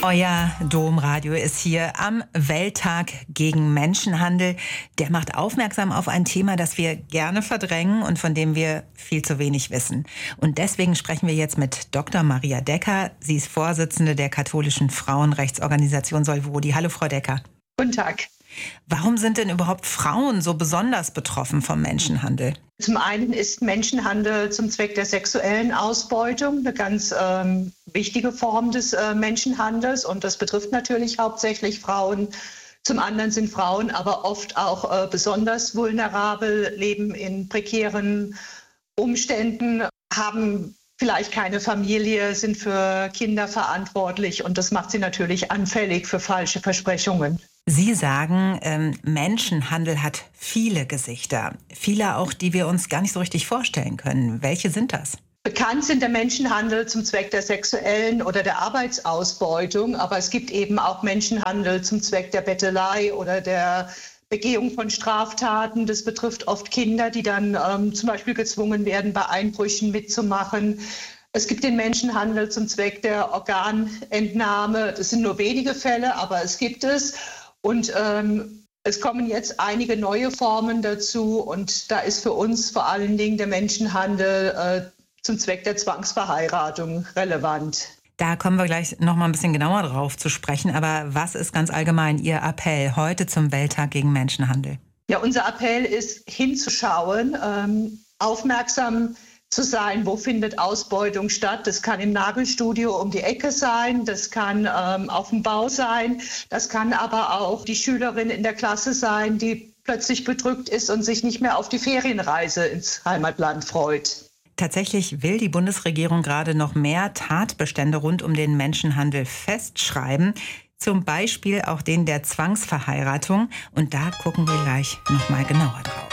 Euer Domradio ist hier am Welttag gegen Menschenhandel. Der macht aufmerksam auf ein Thema, das wir gerne verdrängen und von dem wir viel zu wenig wissen. Und deswegen sprechen wir jetzt mit Dr. Maria Decker. Sie ist Vorsitzende der katholischen Frauenrechtsorganisation Solvodi. Hallo, Frau Decker. Guten Tag. Warum sind denn überhaupt Frauen so besonders betroffen vom Menschenhandel? Zum einen ist Menschenhandel zum Zweck der sexuellen Ausbeutung eine ganz wichtige Form des Menschenhandels und das betrifft natürlich hauptsächlich Frauen. Zum anderen sind Frauen aber oft auch besonders vulnerabel, leben in prekären Umständen, haben vielleicht keine Familie, sind für Kinder verantwortlich und das macht sie natürlich anfällig für falsche Versprechungen. Sie sagen, Menschenhandel hat viele Gesichter. Viele auch, die wir uns gar nicht so richtig vorstellen können. Welche sind das? Bekannt sind der Menschenhandel zum Zweck der sexuellen oder der Arbeitsausbeutung. Aber es gibt eben auch Menschenhandel zum Zweck der Bettelei oder der Begehung von Straftaten. Das betrifft oft Kinder, die dann zum Beispiel gezwungen werden, bei Einbrüchen mitzumachen. Es gibt den Menschenhandel zum Zweck der Organentnahme. Das sind nur wenige Fälle, aber es gibt es. Und es kommen jetzt einige neue Formen dazu und da ist für uns vor allen Dingen der Menschenhandel zum Zweck der Zwangsverheiratung relevant. Da kommen wir gleich noch mal ein bisschen genauer drauf zu sprechen. Aber was ist ganz allgemein Ihr Appell heute zum Welttag gegen Menschenhandel? Ja, unser Appell ist hinzuschauen, aufmerksam zu sein, wo findet Ausbeutung statt. Das kann im Nagelstudio um die Ecke sein, das kann auf dem Bau sein, das kann aber auch die Schülerin in der Klasse sein, die plötzlich bedrückt ist und sich nicht mehr auf die Ferienreise ins Heimatland freut. Tatsächlich will die Bundesregierung gerade noch mehr Tatbestände rund um den Menschenhandel festschreiben. Zum Beispiel auch den der Zwangsverheiratung. Und da gucken wir gleich noch mal genauer drauf.